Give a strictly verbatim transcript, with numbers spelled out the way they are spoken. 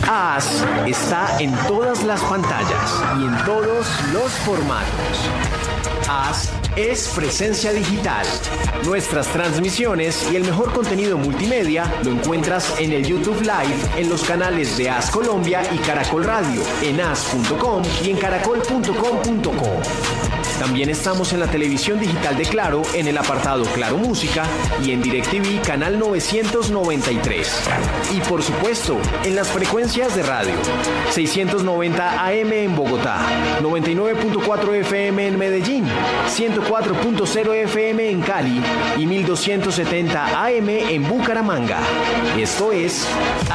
As está en todas las pantallas y en todos los formatos. As es presencia digital. Nuestras transmisiones y el mejor contenido multimedia lo encuentras en el YouTube Live, en los canales de As Colombia y Caracol Radio, en as punto com y en caracol punto com punto co. También estamos en la televisión digital de Claro, en el apartado Claro Música y en DirecTV canal novecientos noventa y tres. Y por supuesto, en las frecuencias de radio, seiscientos noventa A M en Bogotá, noventa y nueve punto cuatro F M en Medellín, ciento cuatro punto cero F M en Cali y mil doscientos setenta A M en Bucaramanga. Esto es